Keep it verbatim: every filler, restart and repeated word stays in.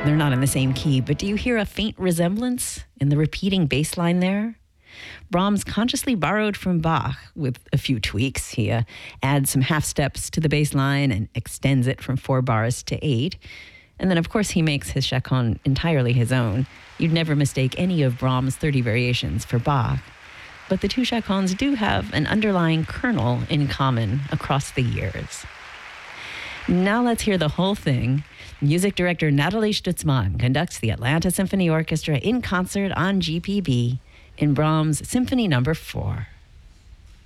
they're not in the same key, but do you hear a faint resemblance in the repeating bass line there? Brahms consciously borrowed from Bach with a few tweaks. He uh, adds some half steps to the bass line and extends it from four bars to eight. And then, of course, he makes his chaconne entirely his own. You'd never mistake any of Brahms' thirty variations for Bach. But the two chaconnes do have an underlying kernel in common across the years. Now let's hear the whole thing. Music director Nathalie Stutzmann conducts the Atlanta Symphony Orchestra in concert on G P B in Brahms' Symphony Number four.